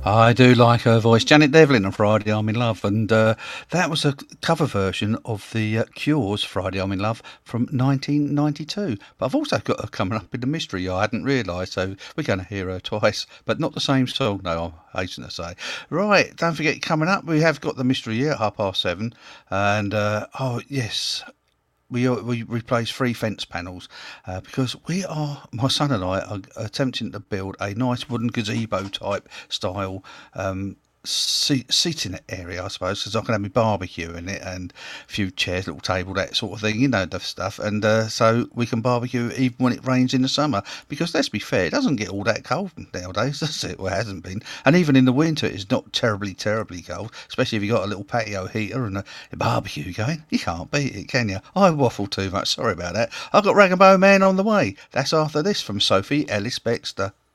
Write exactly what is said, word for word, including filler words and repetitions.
I do like her voice. Janet Devlin on Friday I'm in Love, and uh, that was a cover version of the uh, Cure's Friday I'm in Love from nineteen ninety-two. But I've also got her coming up in the mystery I hadn't realised, so we're going to hear her twice, but not the same song, no, I hasten to say. Right, don't forget, coming up, we have got the mystery here at half past seven, and uh, oh, yes, we we replace three fence panels uh, because we are my son and I are attempting to build a nice wooden gazebo type style um, seat, seating area, I suppose, because I can have my barbecue in it and a few chairs, little table, that sort of thing, you know, the stuff. And uh, so we can barbecue even when it rains in the summer. Because let's be fair, it doesn't get all that cold nowadays, does it? Well, it hasn't been. And even in the winter, it's not terribly, terribly cold, especially if you've got a little patio heater and a, a barbecue going. You can't beat it, can you? I waffle too much. Sorry about that. I've got Rag and Bone Man on the way. That's after this from Sophie Ellis Bextor.